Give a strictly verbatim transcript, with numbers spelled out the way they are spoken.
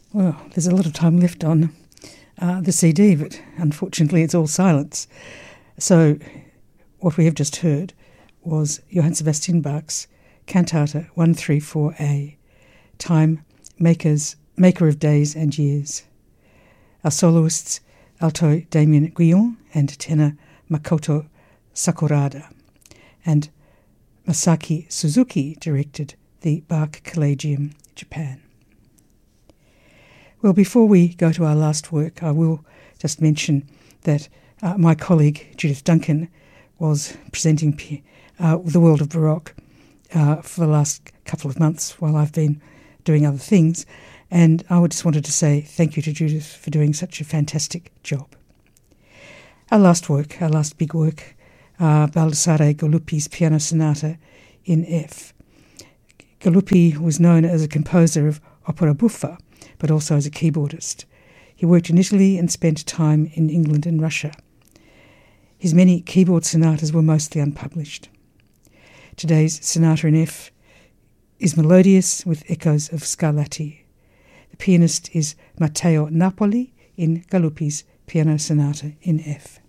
Well, there's a lot of time left on uh, the C D, but unfortunately it's all silence. So what we have just heard was Johann Sebastian Bach's Cantata one thirty-four A, Time, Makers, Maker of Days and Years. Our soloists, alto Damien Guillon and tenor Makoto Sakurada, and Masaki Suzuki directed the Bach Collegium, Japan. Well, before we go to our last work, I will just mention that uh, my colleague Judith Duncan was presenting uh, The World of Baroque uh, for the last couple of months while I've been doing other things, and I would just wanted to say thank you to Judith for doing such a fantastic job. Our last work, our last big work, uh, Baldassare Galuppi's Piano Sonata in F. Galuppi was known as a composer of opera buffa, but also as a keyboardist. He worked in Italy and spent time in England and Russia. His many keyboard sonatas were mostly unpublished. Today's Sonata in F is melodious with echoes of Scarlatti. The pianist is Matteo Napoli in Galuppi's Piano Sonata in F.